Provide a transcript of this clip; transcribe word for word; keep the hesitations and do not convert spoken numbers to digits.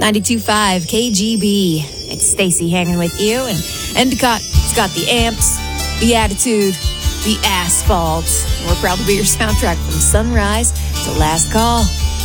ninety-two point five K G B. It's Stacy hanging with you. And Endicott's got the amps, the attitude, the asphalt. We're proud to be your soundtrack from sunrise to last call.